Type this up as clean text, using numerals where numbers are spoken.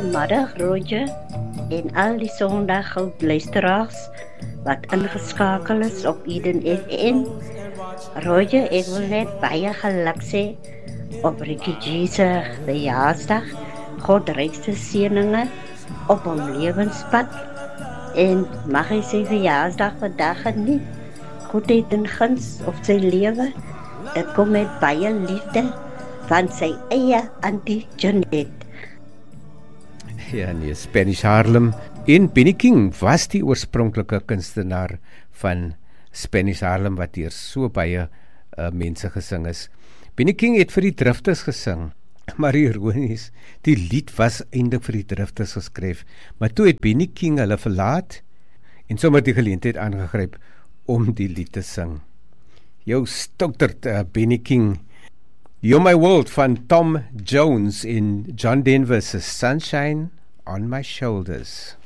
Goeiemiddag Roger en al die Sondagluisteraars wat ingeskakel is op Eden FM. Roger, ek wil net baie geluk sê op Ricky G se verjaarsdag. God rykste seëninge op hom lewenspad en mag hy sy verjaarsdag vandag geniet. Goedheid en guns op sy lewe. Dit kom met baie liefde van sy eie Auntie Janet. Ja, nee, Spanish Harlem. En Benny King was die oorspronklike kunstenaar van Spanish Harlem wat deur so baie mense gesing is. Benny King het vir die Drifters gesing, maar ironies, die lied was eintlik vir die Drifters geskryf, maar toe het Benny King hulle verlaat en sommer die geleentheid aangegryp om die lied te sing. Jou stouterd Benny King. You're My World van Tom Jones in John Denver's Sunshine on My Shoulders.